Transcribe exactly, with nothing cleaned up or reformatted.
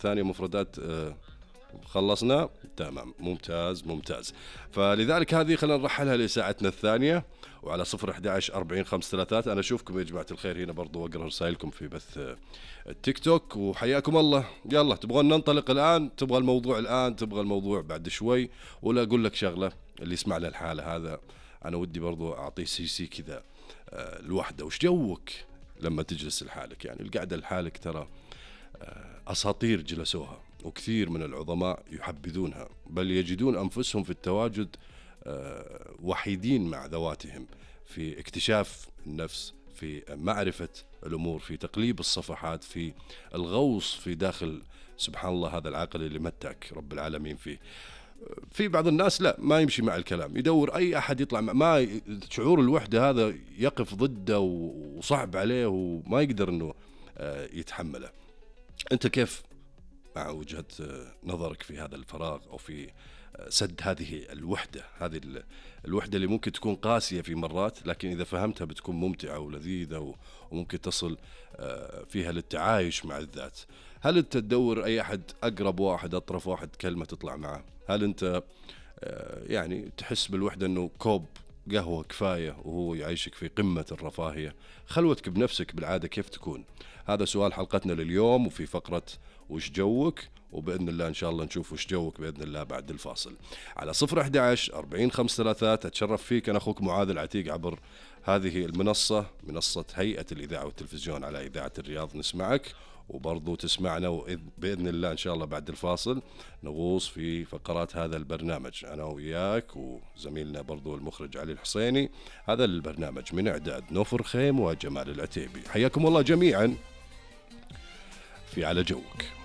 ثانية مفردات آه خلصنا تمام ممتاز ممتاز. فلذلك هذه خلينا نرحلها لساعتنا الثانية، وعلى صفر أحد عشر أربعين خمسة ثلاثات. أنا أشوفكم يا جماعة الخير هنا برضو وأقرأ رسائلكم في بث التيك توك، وحياكم الله. يلا تبغون ننطلق الآن؟ تبغى الموضوع الآن؟ تبغى الموضوع بعد شوي؟ ولا أقول لك شغلة اللي يسمعنا الحالة هذا أنا ودي برضو أعطيه سي سي كذا آه الوحدة. وش جوك لما تجلس لحالك؟ يعني القعدة لحالك ترى آه أساطير جلسوها، وكثير من العظماء يحبذونها، بل يجدون أنفسهم في التواجد أه وحيدين مع ذواتهم، في اكتشاف النفس، في معرفة الأمور، في تقليب الصفحات، في الغوص في داخل سبحان الله هذا العقل اللي متعك رب العالمين فيه. في بعض الناس لا، ما يمشي مع الكلام، يدور أي أحد يطلع مع ما شعور الوحدة هذا يقف ضده وصعب عليه وما يقدر أنه أه يتحمله. أنت كيف مع وجهة نظرك في هذا الفراغ أو في سد هذه الوحدة، هذه الوحدة اللي ممكن تكون قاسية في مرات، لكن إذا فهمتها بتكون ممتعة ولذيذة وممكن تصل فيها للتعايش مع الذات؟ هل أنت تدور أي أحد أقرب واحد أطرف واحد كلمة تطلع معه؟ هل أنت يعني تحس بالوحدة أنه كوب قهوة كفاية وهو يعيشك في قمة الرفاهية؟ خلوتك بنفسك بالعادة كيف تكون؟ هذا سؤال حلقتنا لليوم، وفي فقرة وش جوك، وبإذن الله إن شاء الله نشوف وش جوك بإذن الله بعد الفاصل. على صفر أحد عشر أربعين خمسة ثلاثات أتشرف فيك أنا أخوك معاذ العتيق عبر هذه المنصة، منصة هيئة الإذاعة والتلفزيون على إذاعة الرياض. نسمعك وبرضو تسمعنا، وبإذن الله إن شاء الله بعد الفاصل نغوص في فقرات هذا البرنامج أنا وياك وزميلنا برضو المخرج علي الحسيني. هذا البرنامج من إعداد نوفر خيم وجمال العتيبي. حياكم الله جميعا في على جوك.